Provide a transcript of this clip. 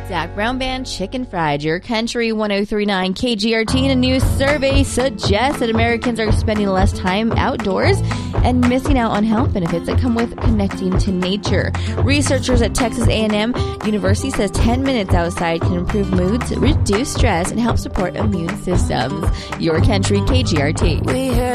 Zach Brown Band, Chicken Fried, Your Country 103.9 KGRT. And a new survey suggests that Americans are spending less time outdoors and missing out on health benefits that come with connecting to nature. Researchers at Texas A&M University says 10 minutes outside can improve moods, reduce stress, and help support immune systems. Your Country KGRT.